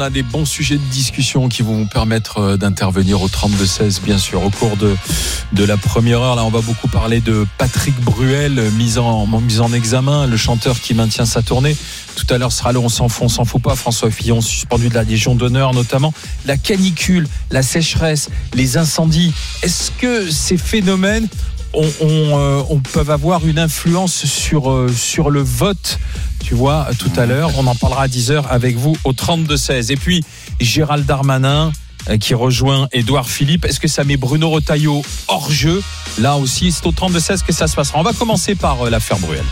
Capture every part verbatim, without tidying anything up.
a des bons sujets de discussion qui vont vous permettre d'intervenir au trente-deux seize, bien sûr, au cours de, de la première heure. Là, on va beaucoup parler de Patrick Bruel, mis en, mis en examen, le chanteur qui maintient sa tournée. Tout à l'heure sera le On s'en fout, on s'en fout pas. François Fillon, suspendu de la Légion d'honneur, notamment. La canicule, la sécheresse, les incendies. Est-ce que ces phénomènes On, on, euh, on peut avoir une influence sur, euh, sur le vote, tu vois, tout à l'heure. On en parlera à dix heures avec vous au trente-deux seize. Et puis, Gérald Darmanin euh, qui rejoint Édouard Philippe. Est-ce que ça met Bruno Retailleau hors jeu ? Là aussi, c'est au trente-deux seize que ça se passera. On va commencer par euh, l'affaire Bruel.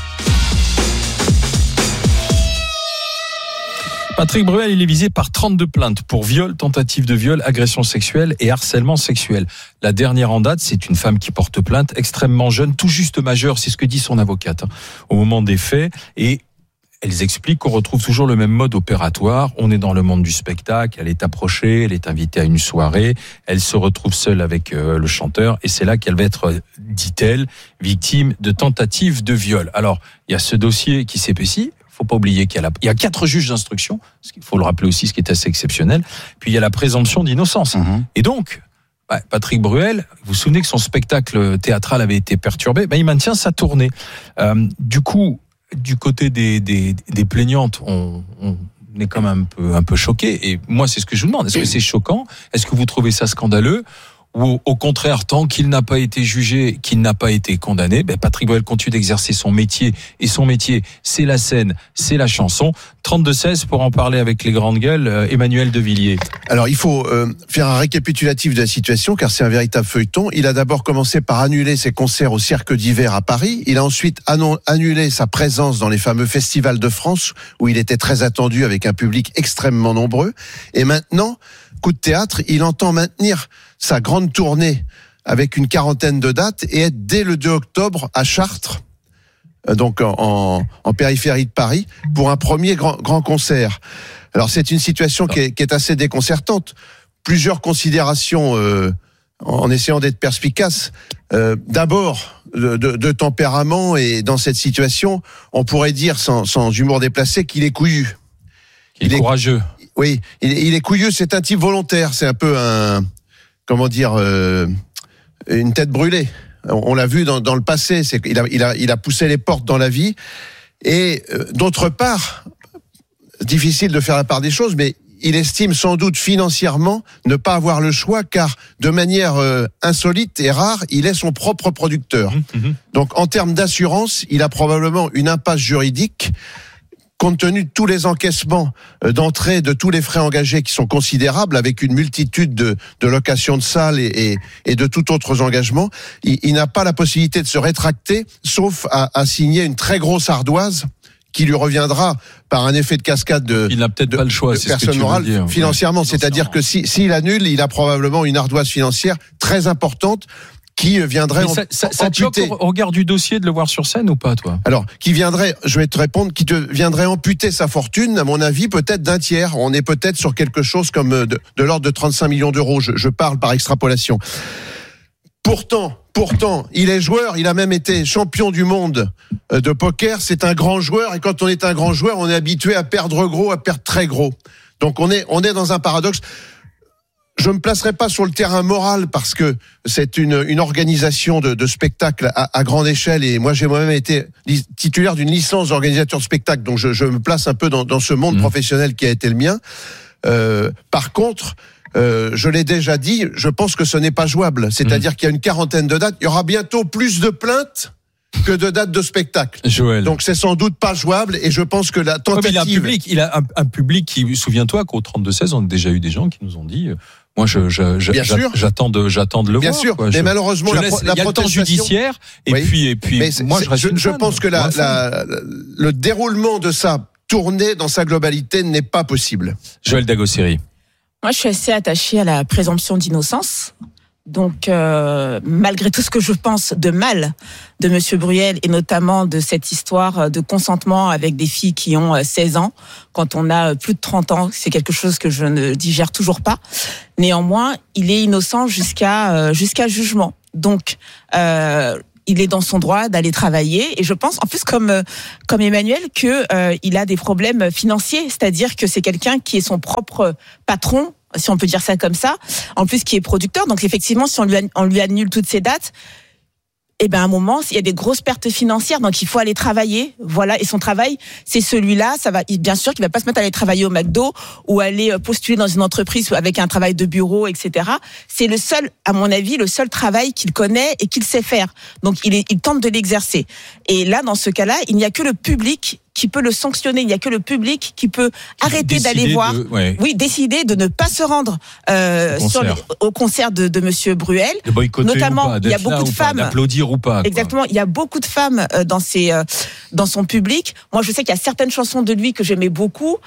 Patrick Bruel, il est visé par trente-deux plaintes pour viol, tentative de viol, agression sexuelle et harcèlement sexuel. La dernière en date, c'est une femme qui porte plainte, extrêmement jeune, tout juste majeure, c'est ce que dit son avocate, hein, au moment des faits. Et elles expliquent qu'on retrouve toujours le même mode opératoire. On est dans le monde du spectacle, elle est approchée, elle est invitée à une soirée, elle se retrouve seule avec euh, le chanteur et c'est là qu'elle va être, dit-elle, victime de tentative de viol. Alors, il y a ce dossier qui s'épaissit. Faut pas oublier qu'il y a, la, il y a quatre juges d'instruction, ce qu'il faut le rappeler aussi, ce qui est assez exceptionnel. Puis il y a la présomption d'innocence. Mmh. Et donc, bah, Patrick Bruel, vous vous souvenez que son spectacle théâtral avait été perturbé, bah, il maintient sa tournée. Euh, du coup, du côté des, des, des plaignantes, on, on est quand même un peu, un peu choqué. Et moi, c'est ce que je vous demande. Est-ce que c'est choquant ? Est-ce que vous trouvez ça scandaleux ? Ou au contraire, tant qu'il n'a pas été jugé, qu'il n'a pas été condamné, ben Patrick Bruel continue d'exercer son métier. Et son métier, c'est la scène, c'est la chanson. trente-deux seize pour en parler avec les grandes gueules, euh, Emmanuel Devilliers. Alors, il faut euh, faire un récapitulatif de la situation, car c'est un véritable feuilleton. Il a d'abord commencé par annuler ses concerts au Cirque d'hiver à Paris. Il a ensuite annon- annulé sa présence dans les fameux festivals de France, où il était très attendu avec un public extrêmement nombreux. Et maintenant, coup de théâtre, il entend maintenir sa grande tournée avec une quarantaine de dates et être dès le deux octobre à Chartres, donc en, en périphérie de Paris, pour un premier grand, grand concert. Alors c'est une situation qui est, qui est assez déconcertante. Plusieurs considérations euh, en essayant d'être perspicace. Euh, d'abord, de, de, de tempérament, et dans cette situation, on pourrait dire sans, sans humour déplacé qu'il est couillu. Il, il est courageux. Oui, il, il est couilleux, c'est un type volontaire, c'est un peu un... comment dire, euh, une tête brûlée. On, on l'a vu dans, dans le passé, c'est qu'il a, il a, il a poussé les portes dans la vie. Et euh, d'autre part, difficile de faire la part des choses, mais il estime sans doute financièrement ne pas avoir le choix, car de manière euh, insolite et rare, il est son propre producteur. Mmh, mmh. Donc en termes d'assurance, il a probablement une impasse juridique, compte tenu de tous les encaissements d'entrée, de tous les frais engagés qui sont considérables, avec une multitude de, de locations de salles et, et, et de tout autres engagements, il, il n'a pas la possibilité de se rétracter, sauf à, à signer une très grosse ardoise qui lui reviendra par un effet de cascade de, il n'a peut-être de, pas le choix, de c'est personne ce que tu morale, veux dire. financièrement. Ouais, c'est-à-dire que si, s'il annule, il a probablement une ardoise financière très importante, qui viendrait Mais ça, ça, ça te choque au regard du dossier de le voir sur scène ou pas, toi ? Alors, qui viendrait, je vais te répondre, qui te viendrait amputer sa fortune, à mon avis, peut-être d'un tiers. On est peut-être sur quelque chose comme de, de l'ordre de trente-cinq millions d'euros. Je, je parle par extrapolation. Pourtant, pourtant, il est joueur, il a même été champion du monde de poker. C'est un grand joueur, et quand on est un grand joueur, on est habitué à perdre gros, à perdre très gros. Donc on est, on est dans un paradoxe. Je me placerai pas sur le terrain moral, parce que c'est une, une organisation de, de spectacle à, à grande échelle, et moi j'ai moi-même été li- titulaire d'une licence d'organisateur de spectacle, donc je, je me place un peu dans, dans ce monde mmh. professionnel qui a été le mien. Euh, par contre, euh, je l'ai déjà dit, je pense que ce n'est pas jouable. C'est-à-dire mmh. qu'il y a une quarantaine de dates, il y aura bientôt plus de plaintes que de dates de spectacle. Joël. Donc c'est sans doute pas jouable, et je pense que la tentative... Oh, il a un public, il a un, un public qui, souviens-toi qu'au trente-deux seize, on a déjà eu des gens qui nous ont dit... Moi, je, je, je, j'attends de, j'attends de le Bien voir. sûr, quoi. mais je, malheureusement, je la, laisse, la il y a le temps judiciaire, et oui. puis, et puis, mais moi, je reste Je, une je fan, pense que la, la, le déroulement de sa tournée dans sa globalité n'est pas possible. Joël Dagossiri. Moi, je suis assez attachée à la présomption d'innocence. Donc, euh, malgré tout ce que je pense de mal de Monsieur Bruel, et notamment de cette histoire de consentement avec des filles qui ont seize ans, quand on a plus de trente ans, c'est quelque chose que je ne digère toujours pas. Néanmoins, il est innocent jusqu'à euh, jusqu'à jugement. Donc, euh, il est dans son droit d'aller travailler. Et je pense, en plus, comme comme Emmanuel, que euh, il a des problèmes financiers, c'est-à-dire que c'est quelqu'un qui est son propre patron, si on peut dire ça comme ça, en plus qui est producteur. Donc effectivement, si on lui on lui annule toutes ces dates, eh ben à un moment, il y a des grosses pertes financières, donc il faut aller travailler, voilà. Et son travail, c'est celui-là. Ça va, bien sûr, qu'il va pas se mettre à aller travailler au McDo ou aller postuler dans une entreprise avec un travail de bureau, et cetera. C'est le seul, à mon avis, le seul travail qu'il connaît et qu'il sait faire. Donc il est, il tente de l'exercer. Et là, dans ce cas-là, il n'y a que le public qui peut le sanctionner. Il n'y a que le public qui peut arrêter décider d'aller voir, de, ouais. oui, décider de ne pas se rendre euh, au sur concert, les, au concert de, de Monsieur Bruel. De boycotter Notamment, ou pas, il y a beaucoup de femmes, d'applaudir ou pas. Quoi. Exactement, il y a beaucoup de femmes euh, dans ses, euh, dans son public. Moi, je sais qu'il y a certaines chansons de lui que j'aimais beaucoup.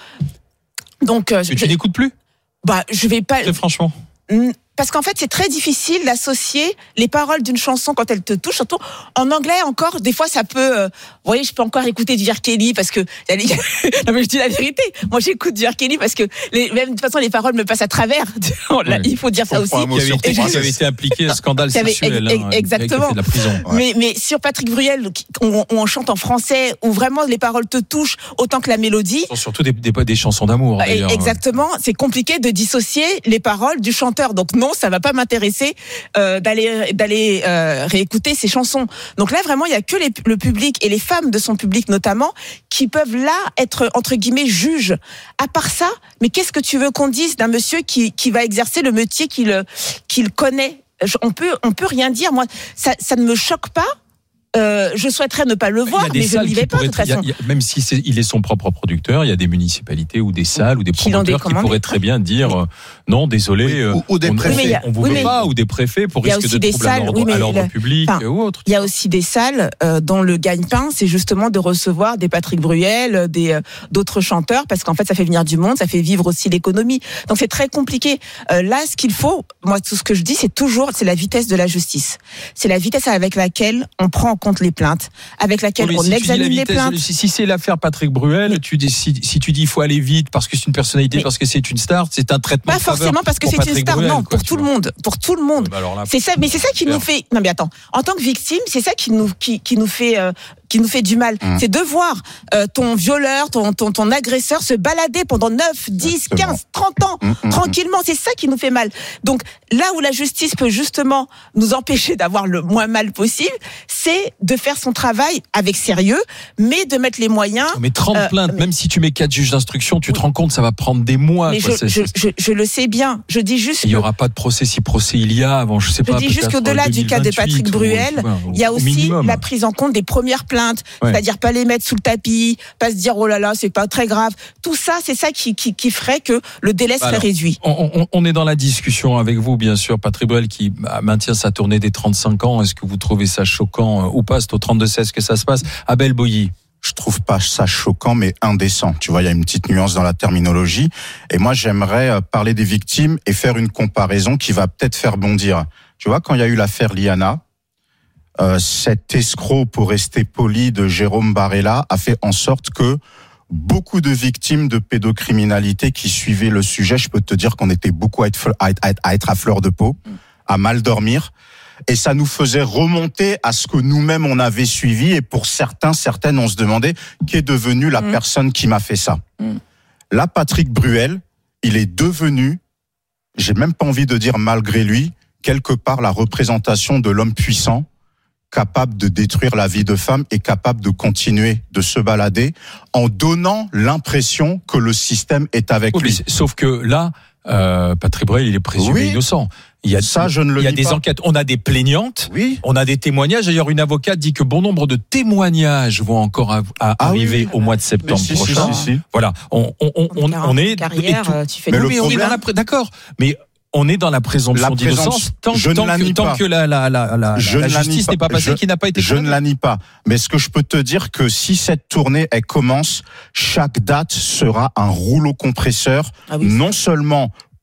Donc, euh, Mais je, tu n'écoutes plus? Bah, je vais pas. Très franchement. Parce qu'en fait, c'est très difficile d'associer les paroles d'une chanson quand elle te touche. Surtout en anglais encore, des fois, ça peut. Euh, vous voyez, je peux encore écouter du R. Kelly parce que. Non, mais je dis la vérité. Moi, j'écoute du R. Kelly parce que les, même de toute façon, les paroles me passent à travers. Là, ouais. Il faut dire ça aussi. Qui avait, avait été impliqué un scandale sexuel. Avait, hein, exactement. Fait de la prison. Ouais. Mais, mais sur Patrick Bruel, on, on chante en français, où vraiment les paroles te touchent autant que la mélodie. Ce sont surtout des, des, des chansons d'amour. Exactement. C'est compliqué de dissocier les paroles du chanteur. Donc non, ça va pas m'intéresser euh, d'aller d'aller euh, réécouter ces chansons. Donc là vraiment il y a que les, le public et les femmes de son public notamment qui peuvent là être entre guillemets juges. À part ça, mais qu'est-ce que tu veux qu'on dise d'un monsieur qui qui va exercer le métier qu'il qu'il connaît? On peut on peut rien dire. Moi ça ça ne me choque pas. Euh, je souhaiterais ne pas le voir, mais je ne l'y vais pas de toute façon. Il y a, même si c'est, il est son propre producteur, il y a des municipalités ou des salles ou des promoteurs qui pourraient très bien dire euh, non, désolé, oui, ou, ou des on, préfets. on, on vous oui, veut pas, ou des préfets pour risque de troubles à l'ordre, oui, à l'ordre public enfin, ou autre. Il y a aussi des salles euh, dont le gagne-pain, c'est justement de recevoir des Patrick Bruel, des euh, d'autres chanteurs, parce qu'en fait, ça fait venir du monde, ça fait vivre aussi l'économie. Donc c'est très compliqué. Euh, là, ce qu'il faut, moi, tout ce que je dis, c'est toujours, c'est la vitesse de la justice. C'est la vitesse avec laquelle on prend en compte les plaintes, avec laquelle oui, on si examine vitesse, les plaintes. Si, si c'est l'affaire Patrick Bruel, tu dis, si, si tu dis il faut aller vite parce que c'est une personnalité, mais parce que c'est une star, c'est un traitement. Pas forcément parce que c'est une star, Bruel, non, quoi, pour tout vois. le monde, pour tout le monde. Bah là, c'est ça, mais c'est ça qui super. nous fait. Non mais attends, en tant que victime, c'est ça qui nous qui, qui nous fait. Euh, qui nous fait du mal, mmh. c'est de voir euh, ton violeur, ton, ton ton agresseur se balader pendant neuf, dix, quinze, trente ans mmh, mmh, tranquillement, c'est ça qui nous fait mal. Donc là où la justice peut justement nous empêcher d'avoir le moins mal possible, c'est de faire son travail avec sérieux, mais de mettre les moyens. Mais trente euh, plaintes, mais... même si tu mets quatre juges d'instruction, tu oui. te rends compte, ça va prendre des mois. Mais quoi, je, c'est, je, je, je le sais bien. Je dis juste. Il n'y aura pas de procès si procès il y a avant, je sais je pas. Je dis juste qu'au-delà du cas de Patrick Bruel, il y a aussi minimum. la prise en compte des premières plaintes. Ouais. C'est-à-dire pas les mettre sous le tapis, pas se dire oh là là c'est pas très grave. Tout ça c'est ça qui qui, qui ferait que le délai serait Alors, réduit. On, on, on est dans la discussion avec vous bien sûr, Patrick Bruel qui maintient sa tournée des trente-cinq ans. Est-ce que vous trouvez ça choquant ou pas? C'est au trente-deux seize que ça se passe. Abel Boilly. Je trouve pas ça choquant, mais indécent. Tu vois, il y a une petite nuance dans la terminologie. Et moi, j'aimerais parler des victimes et faire une comparaison qui va peut-être faire bondir. Tu vois, quand il y a eu l'affaire Liana, Euh, cet escroc, pour rester poli, de Jérôme Barella a fait en sorte que beaucoup de victimes de pédocriminalité qui suivaient le sujet, je peux te dire qu'on était beaucoup à être, à être, à être à fleur de peau, à mal dormir, et ça nous faisait remonter à ce que nous-mêmes on avait suivi, et pour certains, certaines, on se demandait qu'est devenue la mmh. personne qui m'a fait ça. Mmh. Là, Patrick Bruel, il est devenu, j'ai même pas envie de dire malgré lui, quelque part la représentation de l'homme puissant, capable de détruire la vie de femme et capable de continuer de se balader en donnant l'impression que le système est avec oui, lui. Sauf que là, euh, Patrick Bruel, il est présumé oui. innocent. Il y a ça, je ne le Il y a dis des pas. enquêtes. On a des plaignantes. Oui. On a des témoignages. D'ailleurs, une avocate dit que bon nombre de témoignages vont encore à, à ah arriver oui. au mois de septembre si, prochain. Si, si, si. Voilà. On, on, on, on, on est. Carrière, tout... tu fais mais le oui, problème... on est dans la... D'accord. Mais on est dans la présomption la d'innocence tant, je tant, ne que, tant que la, la, la, la, je la justice n'est pas passée, je, qui n'a pas été Je ne la nie pas. Mais ce que je peux te dire que si cette tournée, elle commence, chaque date sera un rouleau compresseur, ah oui. non seulement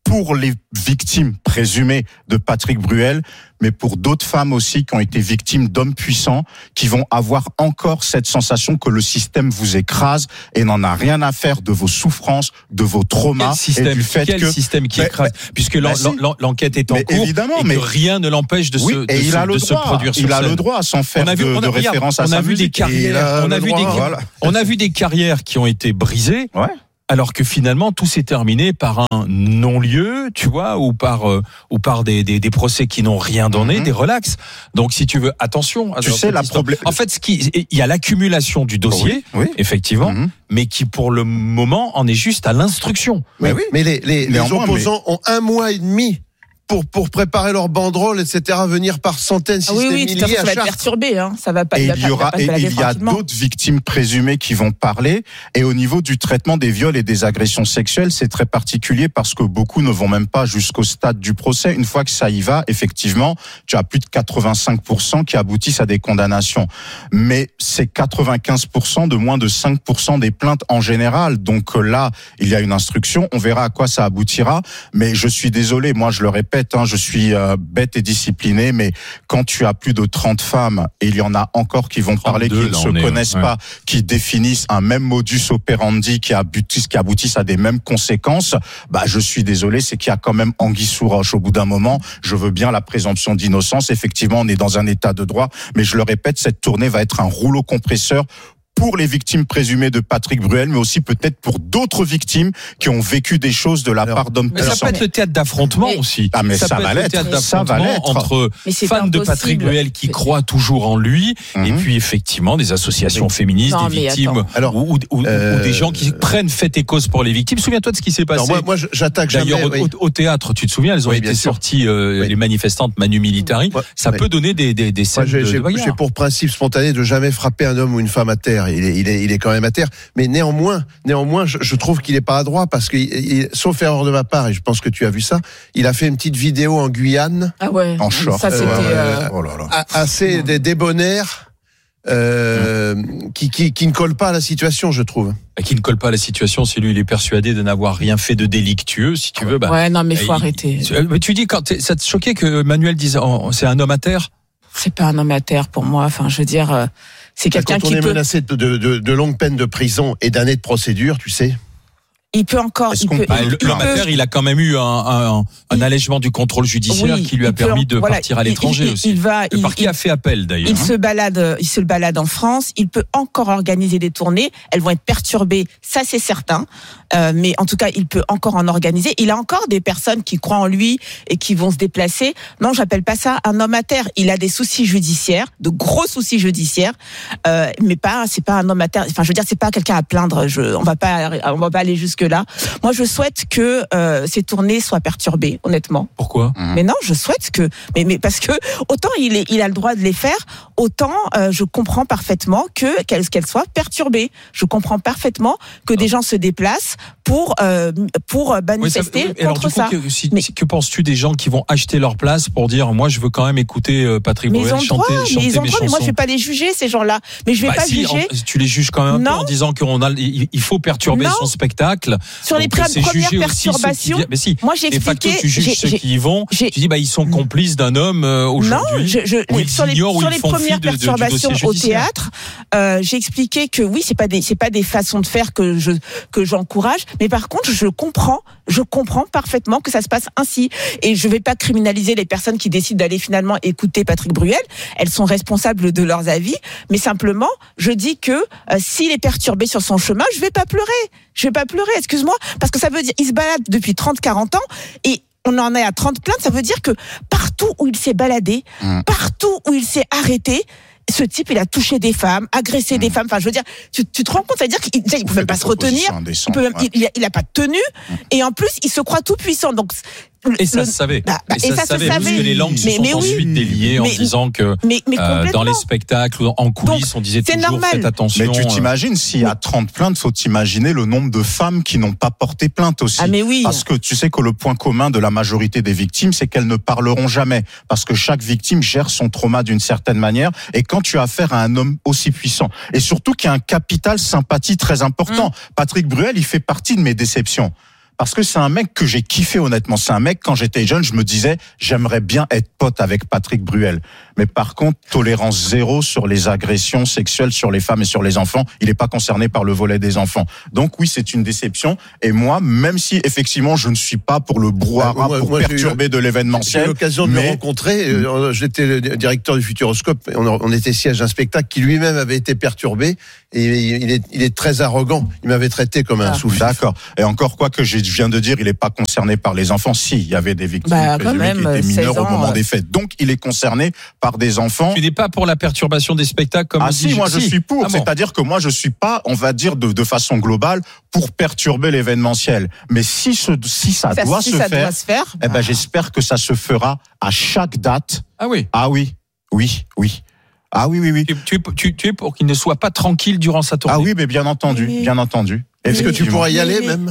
pour les victimes présumées de Patrick Bruel, mais pour d'autres femmes aussi qui ont été victimes d'hommes puissants, qui vont avoir encore cette sensation que le système vous écrase et n'en a rien à faire de vos souffrances, de vos traumas. Quel système, et du fait quel que système qui mais, écrase, mais, puisque mais l'en, si. l'en, l'enquête est en mais cours évidemment, et que mais rien ne l'empêche de, oui, se, de, et il se, a le de droit, se produire sur il a scène. le droit sans faire on a vu, de, on a, de regarde, référence à on sa a vu musique. des carrières, on a vu des, voilà. on a vu des carrières qui ont été brisées. Ouais. Alors que finalement tout s'est terminé par un non-lieu, tu vois, ou par euh, ou par des, des des procès qui n'ont rien donné, mm-hmm. des relax. Donc si tu veux, attention. Tu sais la problème. En fait, ce qui il y a l'accumulation du dossier, oui, oui. effectivement, mm-hmm. mais qui pour le moment en est juste à l'instruction. Mais oui. Mais les les, les opposants mais... ont un mois et demi. Pour, pour préparer leur banderole, et cetera, venir par centaines, si ah oui, ce oui, milliers à ça à va être perturbé, hein. Ça va pas. Et il, il y aura, pas, et il y a tranquillement. d'autres victimes présumées qui vont parler. Et au niveau du traitement des viols et des agressions sexuelles, c'est très particulier parce que beaucoup ne vont même pas jusqu'au stade du procès. Une fois que ça y va, effectivement, tu as plus de quatre-vingt-cinq pour cent qui aboutissent à des condamnations. Mais c'est quatre-vingt-quinze pour cent de moins de cinq pour cent des plaintes en général. Donc là, il y a une instruction. On verra à quoi ça aboutira. Mais je suis désolé, moi je le répète, hein, je suis bête et discipliné, mais quand tu as plus de trente femmes, et il y en a encore qui vont parler, qui ne se connaissent est, pas, ouais. qui définissent un même modus operandi, qui aboutissent, qui aboutissent à des mêmes conséquences, bah, je suis désolé, c'est qu'il y a quand même anguille sous roche. Au bout d'un moment, je veux bien la présomption d'innocence. Effectivement, on est dans un état de droit, mais je le répète, cette tournée va être un rouleau compresseur pour les victimes présumées de Patrick Bruel, mais aussi peut-être pour d'autres victimes qui ont vécu des choses de la Alors, part d'hommes puissants. Mais ça peut être le théâtre d'affrontement mais, aussi. Ah mais ça, ça va l'être. Ça va l'être entre fans de Patrick Bruel qui croient toujours en lui, mm-hmm. et puis effectivement des associations mais, féministes, non, des victimes, Alors, ou, ou, euh, ou des gens qui prennent fait et cause pour les victimes. Souviens-toi de ce qui s'est passé. Alors moi, moi, j'attaque D'ailleurs, jamais. Au, au théâtre, tu te souviens, elles ont oui, été sorties, euh, oui. les manifestantes Manu Militari. Ouais, ça oui. peut donner des des, des scènes moi, de bagarre. J'ai pour principe spontané de jamais frapper un homme ou une femme à terre. Il est, il est, il est quand même à terre, mais néanmoins, néanmoins, je, je trouve qu'il est pas adroit parce que, il, sauf erreur de ma part, et je pense que tu as vu ça, il a fait une petite vidéo en Guyane, ah ouais, en short, ça c'était euh, euh, oh là là. assez des débonnaires, euh, mmh. qui, qui qui ne colle pas à la situation, je trouve. Qui ne colle pas à la situation, si lui il est persuadé de n'avoir rien fait de délictueux, si tu veux. Bah, ouais, non mais faut il, arrêter. Mais tu dis quand ça te choquait que Manuel dise, oh, c'est un homme à terre. C'est pas un homme à terre pour moi. Enfin, je veux dire. Euh... C'est quelqu'un quand qui on est peut... menacé de, de, de, de longues peines de prison et d'années de procédure, tu sais. Il peut encore. Il peut, bah, il, le, il, l'homme à terre, il a quand même eu un, un, un il, allègement du contrôle judiciaire oui, qui lui a permis en, de voilà, partir à l'étranger il, il, aussi. Il va, le parquet il, a fait appel d'ailleurs. Il hein. se balade, il se balade en France. Il peut encore organiser des tournées. Elles vont être perturbées, ça c'est certain. Euh, mais en tout cas, il peut encore en organiser. Il a encore des personnes qui croient en lui et qui vont se déplacer. Non, j'appelle pas ça un homme à terre. Il a des soucis judiciaires, de gros soucis judiciaires, euh, mais pas, c'est pas un homme à terre. Enfin, je veux dire, c'est pas quelqu'un à plaindre. Je, on va pas, on va pas aller jusque là. Moi, je souhaite que euh, ces tournées soient perturbées, honnêtement. Pourquoi ? mmh. Mais non, je souhaite que, mais mais parce que autant il est, il a le droit de les faire, autant euh, je comprends parfaitement que qu'elles qu'elles soient perturbées. Je comprends parfaitement que des gens se déplacent pour euh, pour manifester oui, ça, alors, contre du coup, ça. Que, si, mais, que penses-tu des gens qui vont acheter leur place pour dire moi je veux quand même écouter euh, Patrick Bruel chanter, droit, chanter mais ils ont mes droit, chansons. Mais moi je vais pas les juger ces gens-là. Mais je vais bah pas si, juger. En, tu les juges quand même un non. peu en disant qu'on a il faut perturber non. son spectacle. Sur les premières perturbations. Mais si. Moi j'ai expliqué. Tu juges ceux qui y vont. Tu dis bah ils sont complices d'un homme euh, aujourd'hui. Non, je, je, ils sur les, ignorent, sur les premières de, perturbations de, au théâtre, euh, j'ai expliqué que oui, c'est pas des, c'est pas des façons de faire que je que j'encourage, mais par contre, je comprends, je comprends parfaitement que ça se passe ainsi, et je vais pas criminaliser les personnes qui décident d'aller finalement écouter Patrick Bruel. Elles sont responsables de leurs avis, mais simplement, je dis que euh, s'il est perturbé sur son chemin, je vais pas pleurer, je vais pas pleurer, excuse-moi, parce que ça veut dire il se balade depuis trente quarante ans et on en est à trente plaintes, ça veut dire que partout où il s'est baladé, mmh. partout où il s'est arrêté, ce type, il a touché des femmes, agressé mmh. des femmes. Enfin, je veux dire, tu, tu te rends compte, c'est-à-dire qu'il ne peut même pas se retenir, il, peut même, ouais. il, il a pas de tenue, mmh. et en plus, il se croit tout puissant. Donc, et ça le, se savait. Bah, bah, et ça, et ça se savait. Parce que les langues mais, se sont mais ensuite oui. déliées mais, en disant que mais, mais euh, dans les spectacles ou en coulisses, donc, on disait toujours normal. Faites attention. Mais tu t'imagines, s'il y a trente plaintes, faut t'imaginer le nombre de femmes qui n'ont pas porté plainte aussi. Ah mais oui. Parce que tu sais que le point commun de la majorité des victimes, c'est qu'elles ne parleront jamais. Parce que chaque victime gère son trauma d'une certaine manière. Et quand tu as affaire à un homme aussi puissant, et surtout qui a un capital sympathie très important, mmh. Patrick Bruel, il fait partie de mes déceptions. Parce que c'est un mec que j'ai kiffé, honnêtement. C'est un mec, quand j'étais jeune, je me disais, j'aimerais bien être pote avec Patrick Bruel. Mais par contre, tolérance zéro sur les agressions sexuelles sur les femmes et sur les enfants. Il n'est pas concerné par le volet des enfants. Donc oui, c'est une déception. Et moi, même si effectivement, je ne suis pas pour le brouhaha, ah, moi, pour moi, perturber eu, de l'événementiel. J'ai eu l'occasion de mais... me rencontrer. Mmh. J'étais le directeur du Futuroscope. On, on était siège d'un spectacle qui lui-même avait été perturbé. Et il est, il est très arrogant. Il m'avait traité comme un ah. soufi. D'accord. Et encore quoi que je viens de dire, il n'est pas concerné par les enfants. Si, il y avait des victimes bah, quand même, qui étaient mineurs ans, au moment ouais. des faits. Donc, il est concerné par des enfants. Tu n'es pas pour la perturbation des spectacles comme ah on si, dit. moi si. je suis pour. Ah bon. C'est-à-dire que moi je suis pas, on va dire de, de façon globale, pour perturber l'événementiel. Mais si ce, si ça, ça doit si se ça faire, doit se faire eh ben bah. j'espère que ça se fera à chaque date. Ah oui. Ah oui, oui, oui. Ah oui, oui, oui. Tu, tu, tu, tu es pour qu'il ne soit pas tranquille durant sa tournée. Ah oui, mais bien entendu, oui. bien entendu. Est-ce que tu pourrais y aller même?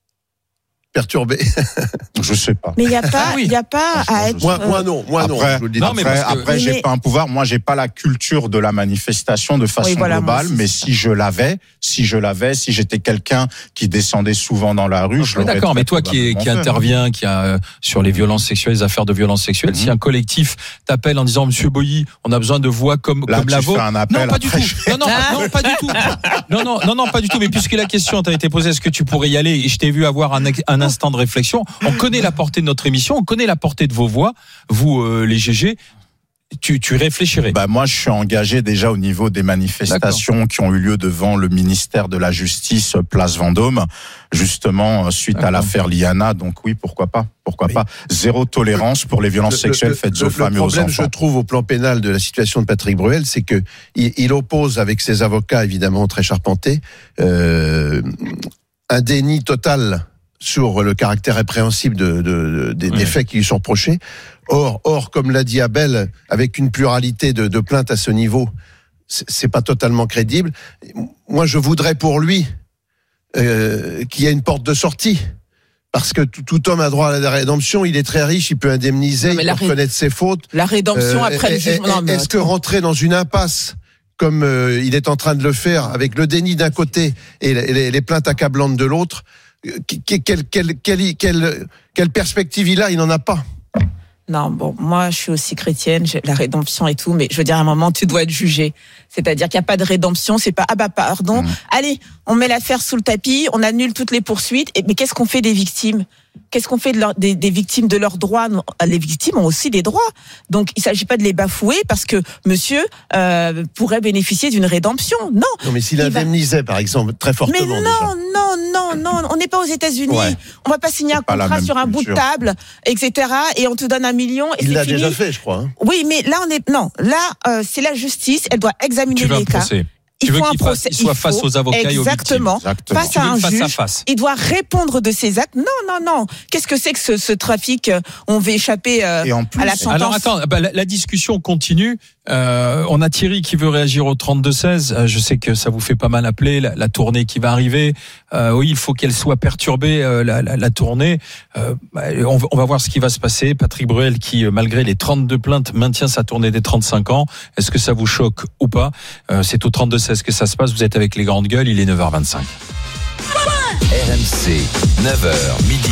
Perturbé. Je sais pas. Mais il y a pas, il y a pas à être. Moi, moi non, moi non. Après, je vous le dis. non, mais après, que... après mais j'ai mais... pas un pouvoir. Moi, j'ai pas la culture de la manifestation de façon oui, voilà, globale. Mais si je l'avais, si je l'avais, si j'étais quelqu'un qui descendait souvent dans la rue, je l'aurais. D'accord, mais toi qui, est, qui intervient, qui a euh, sur les violences sexuelles, les affaires de violences sexuelles, mmh. si un collectif t'appelle en disant Monsieur Boilly, on a besoin de voix comme Là, comme la vôtre. Un appel, non, pas du tout. Je... Non, non, pas, non, pas du tout. Non, non, non, non, pas du tout. Mais puisque la question t'a été posée, est-ce que tu pourrais y aller? Et je t'ai vu avoir un, un instant de réflexion. On connaît la portée de notre émission, on connaît la portée de vos voix, vous euh, les G G. Tu, tu réfléchirais? Bah moi, je suis engagé déjà au niveau des manifestations D'accord. qui ont eu lieu devant le ministère de la Justice, place Vendôme, justement suite D'accord. à l'affaire Liana. Donc oui, pourquoi pas? Pourquoi oui. pas? Zéro tolérance pour les violences le, sexuelles le, faites le, aux femmes et aux enfants. Le problème, je trouve, au plan pénal de la situation de Patrick Bruel, c'est que il, il oppose avec ses avocats, évidemment très charpentés, euh, un déni total sur le caractère répréhensible de, de, de, des, ouais. des faits qui lui sont reprochés. Or, or, comme l'a dit Abel, avec une pluralité de, de plaintes à ce niveau, c'est, c'est pas totalement crédible. Moi, je voudrais pour lui euh, qu'il y ait une porte de sortie. Parce que tout, tout homme a droit à la rédemption, il est très riche, il peut indemniser, non, il peut ré... reconnaître ses fautes. La rédemption euh, après le jugement. Non, mais est-ce que rentrer dans une impasse comme euh, il est en train de le faire, avec le déni d'un côté et les, les plaintes accablantes de l'autre, Quelle, quelle, quelle, quelle, quelle perspective il a? Il n'en a pas. Non, bon, moi, je suis aussi chrétienne, j'ai la rédemption et tout, mais je veux dire, à un moment, tu dois être jugé. C'est-à-dire qu'il n'y a pas de rédemption, c'est pas, ah bah, pardon, mmh. allez, on met l'affaire sous le tapis, on annule toutes les poursuites, et, mais qu'est-ce qu'on fait des victimes? Qu'est-ce qu'on fait de leur, des, des victimes de leurs droits? Les victimes ont aussi des droits. Donc, il ne s'agit pas de les bafouer parce que monsieur euh, pourrait bénéficier d'une rédemption. Non. Non, mais s'il indemnisait, va... par exemple, très fortement. Mais non, déjà. non, non, non. On n'est pas aux États-Unis. Ouais. On va pas signer un contrat sur un culture. bout de table, et cetera. Et on te donne un million. Et il c'est l'a fini. déjà fait, je crois. Hein. Oui, mais là, on est non. Là, euh, c'est la justice. Elle doit examiner tu veux les un cas. Procès. Il tu veux faut qu'il un procès, soit il face faut, aux avocats exactement, et aux victimes. Exactement. Face à un face juge, à face. Il doit répondre de ses actes. Non, non, non. Qu'est-ce que c'est que ce, ce trafic? On va échapper euh, plus, à la sentence. Alors attends, bah, la, la discussion continue. Euh, on a Thierry qui veut réagir au trente-deux seize. Euh, je sais que ça vous fait pas mal appeler la, la tournée qui va arriver. Euh, oui, il faut qu'elle soit perturbée, euh, la, la, la tournée. Euh, on, on va voir ce qui va se passer. Patrick Bruel qui, malgré les trente-deux plaintes, maintient sa tournée des trente-cinq ans. Est-ce que ça vous choque ou pas? euh, C'est au trente-deux seize que ça se passe. Vous êtes avec les grandes gueules. Il est neuf heures vingt-cinq. R M C, neuf heures midi.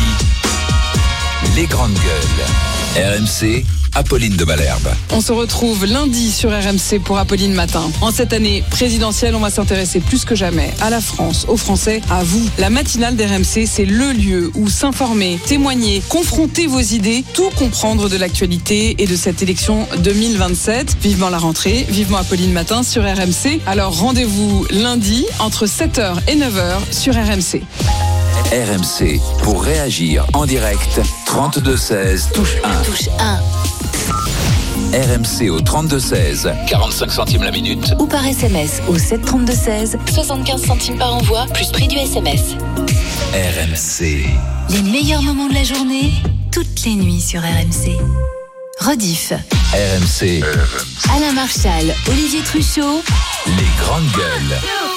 Les grandes gueules. R M C, Apolline de Malherbe. On se retrouve lundi sur R M C pour Apolline Matin. En cette année présidentielle, on va s'intéresser plus que jamais à la France, aux Français, à vous. La matinale d'R M C, c'est le lieu où s'informer, témoigner, confronter vos idées, tout comprendre de l'actualité et de cette élection deux mille vingt-sept. Vivement la rentrée, vivement Apolline Matin sur R M C. Alors rendez-vous lundi entre sept heures et neuf heures sur R M C. R M C, pour réagir en direct, trente-deux seize, touche un. Touche un. R M C au trente-deux seize, quarante-cinq centimes la minute. Ou par S M S au sept trente-deux seize, soixante-quinze centimes par envoi, plus prix du S M S. R M C. Les meilleurs moments de la journée, toutes les nuits sur R M C. Rediff. R M C. Alain Marchal, Olivier Truchot. Les grandes gueules.